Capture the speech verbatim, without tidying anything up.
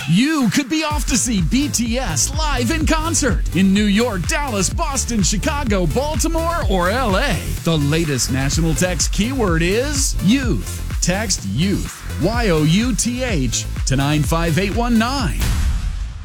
You could be off to see B T S live in concert in New York, Dallas, Boston, Chicago, Baltimore, or L A. The latest national text keyword is youth. Text youth, Y O U T H, to nine five eight one nine.